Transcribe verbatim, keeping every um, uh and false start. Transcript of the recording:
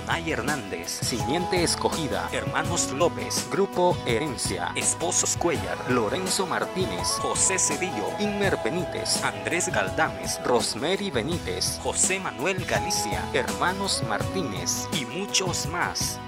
Adonai Hernández, Simiente Escogida, Hermanos López, Grupo Herencia, Esposos Cuellar, Lorenzo Martínez, José Cedillo, Inmer Benítez, Andrés Galdames, Rosemary Benítez, José Manuel Galicia, Hermanos Martínez y muchos más.